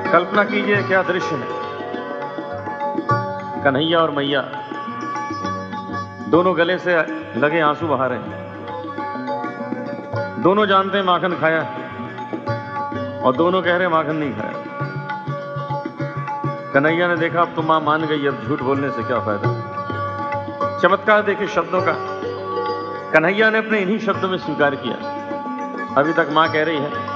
कल्पना कीजिए क्या दृश्य है। कन्हैया और मैया दोनों गले से लगे आंसू बहा रहे हैं। दोनों जानते हैं माखन खाया है और दोनों कह रहे माखन नहीं खाया। कन्हैया ने देखा अब तो मां मान गई, अब झूठ बोलने से क्या फायदा। चमत्कार देखिए शब्दों का। कन्हैया ने अपने इन्हीं शब्दों में स्वीकार किया। अभी तक मां कह रही है